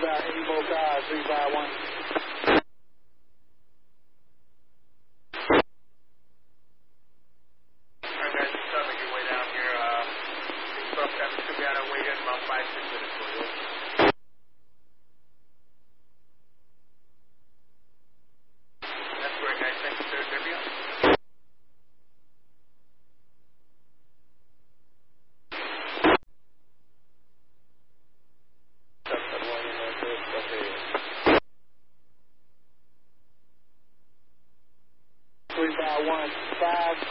about any more cars, 351. Alright guys, just make your way down here. That should be on our way in about 5-6 minutes for you. That's great guys, thank you sir. There we go. Three by one, 5